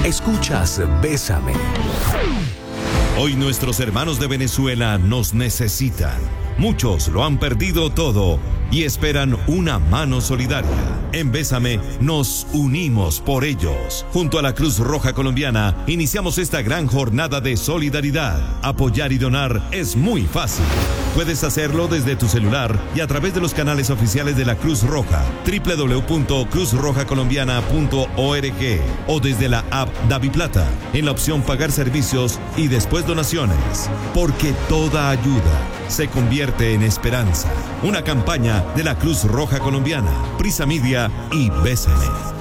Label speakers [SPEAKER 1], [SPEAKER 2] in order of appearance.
[SPEAKER 1] Escuchas Bésame.
[SPEAKER 2] Hoy nuestros hermanos de Venezuela nos necesitan. Muchos lo han perdido todo y esperan una mano solidaria. En Bésame nos unimos por ellos. Junto a la Cruz Roja Colombiana iniciamos esta gran jornada de solidaridad. Apoyar y donar es muy fácil. Puedes hacerlo desde tu celular y a través de los canales oficiales de la Cruz Roja, www.cruzrojacolombiana.org, o desde la app DaviPlata, en la opción Pagar servicios y después donaciones. Porque toda ayuda se convierte en esperanza. Una campaña de la Cruz Roja Colombiana, Prisa Media y Bésame.